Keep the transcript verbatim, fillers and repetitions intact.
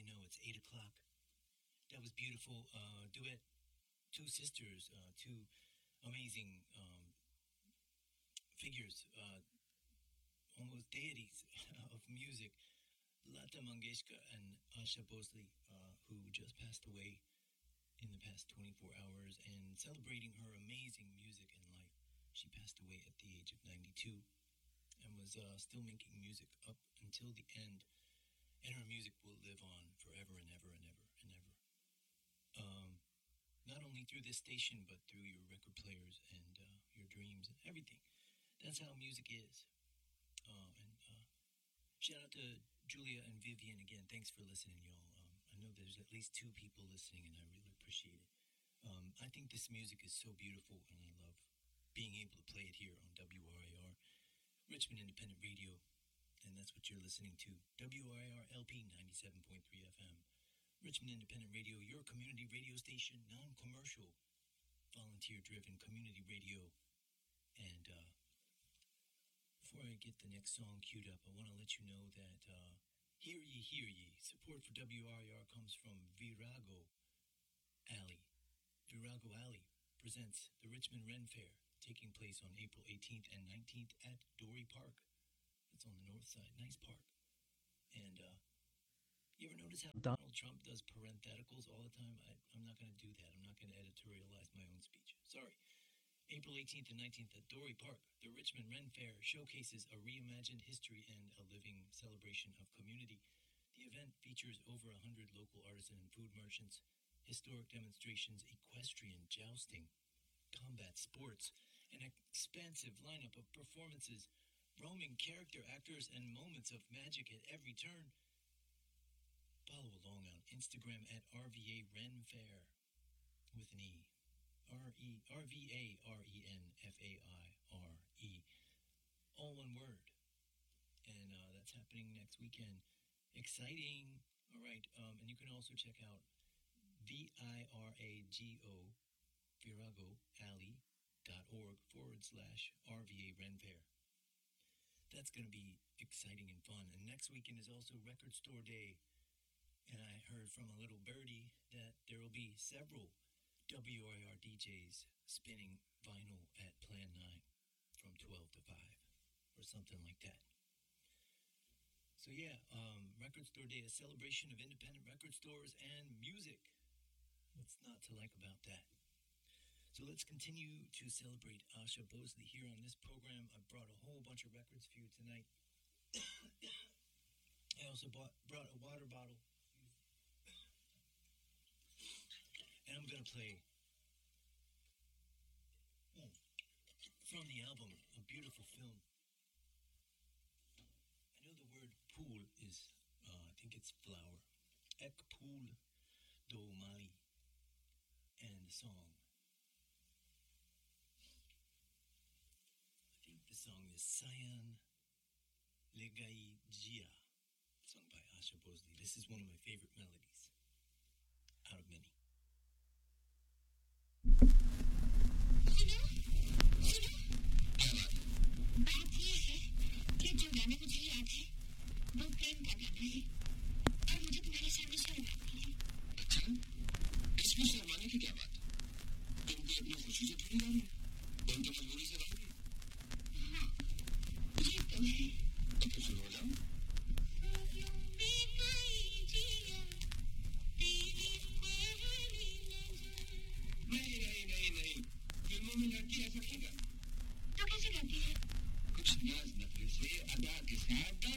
you know, it's eight o'clock. That was beautiful. Uh, duet, two sisters, uh, two amazing um, figures, uh, almost deities of music. Lata Mangeshkar and Asha Bhosle, uh, who just passed away in the past twenty-four hours, and celebrating her amazing music and life. She passed away at the age of ninety-two and was uh, still making music up until the end. And her music will live on forever and ever and ever and ever. Um, not only through this station, but through your record players and uh, your dreams and everything. That's how music is. Uh, and uh, shout out to Julia and Vivian again. Thanks for listening, y'all. Um, I know there's at least two people listening, and I really appreciate it. Um, I think this music is so beautiful, and I love being able to play it here on W R I R, Richmond Independent Radio. And that's what you're listening to. W R I R L P ninety-seven point three F M. Richmond Independent Radio, your community radio station, non-commercial, volunteer-driven community radio. And uh, before I get the next song queued up, I want to let you know that uh, Hear Ye, Hear Ye. Support for W R I R comes from Virago Alley. Virago Alley presents the Richmond Ren Fair, taking place on April eighteenth and nineteenth at Dory Park. It's on the north side. Nice park. And uh, you ever notice how Donald Trump does parentheticals all the time? I, I'm not going to do that. I'm not going to editorialize my own speech. Sorry. April eighteenth and nineteenth at Dory Park, the Richmond Ren Fair showcases a reimagined history and a living celebration of community. The event features over one hundred local artisan and food merchants, historic demonstrations, equestrian jousting, combat sports, an expansive lineup of performances, roaming character actors, and moments of magic at every turn. Follow along on Instagram at R V A Ren Fair with an E. R E R V A R E N F A I R E. All one word. And uh, that's happening next weekend. Exciting. All right. Um, and you can also check out V I R A G O Virago Alley dot org forward slash R V A Ren Fair. That's going to be exciting and fun. And next weekend is also Record Store Day. And I heard from a little birdie that there will be several W R I R D Js spinning vinyl at Plan nine from twelve to five or something like that. So yeah, um, Record Store Day, a celebration of independent record stores and music. What's not to like about that? So let's continue to celebrate Asha Bhosle here on this program. I brought a whole bunch of records for you tonight. I also bought, brought a water bottle. And I'm going to play oh, from the album, A Beautiful Film. I know the word pool is, uh, I think it's flower. Ek pool do mali. And the song. I think the song is Sayan Legai Jia, sung by Asha Bhosle. This is one of my favorite melodies, out of many. सुनो सुनो बात ये है कि जो गाना मुझे याद है वो प्रेम का गाना है और मुझे तुम्हारे सामने शर्म आती है। अच्छा, इसमें शर्माने की क्या बात? तुम कोई अपनी खुशी से थोड़ी गा रही हो, तुम तो मजबूरी से गाओगी। हाँ, ये तो है। तो फिर शुरू हो जाओ। नहीं नहीं नहीं नहीं, फिल्मों में लड़की ऐसा नहीं गाती। तो कैसे गाती है? कुछ नाज नखरे से अदा के साथ